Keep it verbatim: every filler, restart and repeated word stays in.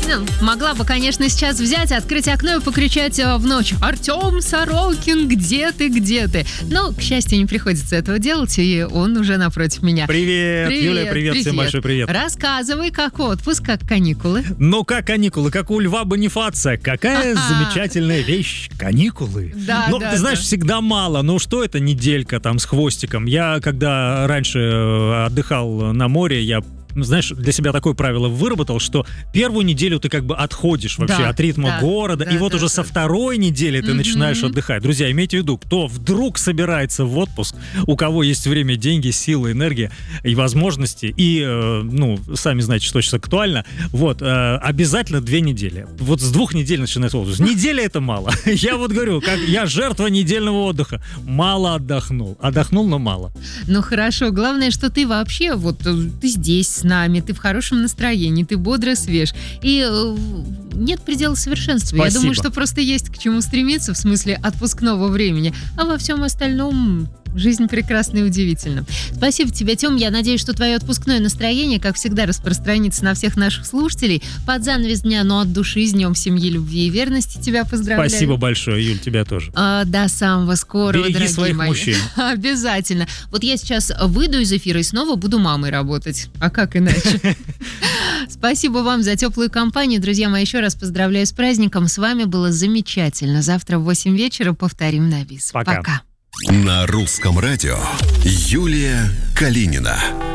Ну, могла бы, конечно, сейчас взять, открыть окно и покричать в ночь: «Артем Сорокин, где ты, где ты?» Но, к счастью, не приходится этого делать, и он уже напротив меня. Привет, привет Юля, привет, привет, всем большой привет. Рассказывай, как отпуск, как каникулы. Ну, как каникулы, как у Льва Бонифация. Какая А-а-а. замечательная вещь, каникулы. Да, Но, да, ты знаешь, да. всегда мало. Ну, что это неделька там с хвостиком? Я, когда раньше отдыхал на море, я... знаешь, для себя такое правило выработал, что первую неделю ты как бы отходишь вообще да, от ритма да, города, да, и вот да, уже да. со второй недели ты mm-hmm. начинаешь отдыхать. Друзья, имейте в виду, кто вдруг собирается в отпуск, у кого есть время, деньги, силы, энергия и возможности, и, э, ну, сами знаете, что сейчас актуально, вот, э, обязательно две недели. Вот с двух недель начинается отпуск. Неделя — это мало. Я вот говорю, как я жертва недельного отдыха. Мало отдохнул. Отдохнул, но мало. Ну, хорошо. Главное, что ты вообще, вот, ты здесь с нами, ты в хорошем настроении, ты бодро, свеж. И э, нет предела совершенства. Спасибо. Я думаю, что просто есть к чему стремиться в смысле отпускного времени. А во всем остальном жизнь прекрасна и удивительна. Спасибо тебе, Тём. Я надеюсь, что твое отпускное настроение, как всегда, распространится на всех наших слушателей. Под занавес дня, но от души, с Днем семьи, любви и верности тебя поздравляю. Спасибо большое, Юль, тебя тоже. А, до самого скорого, Береги дорогие своих мои. мужчин. Обязательно. Вот я сейчас выйду из эфира и снова буду мамой работать. А как иначе? Спасибо вам за теплую компанию. Друзья мои, еще раз поздравляю с праздником. С вами было замечательно. Завтра в восемь вечера повторим на бис. Пока. Пока. На русском радио Юлия Калинина.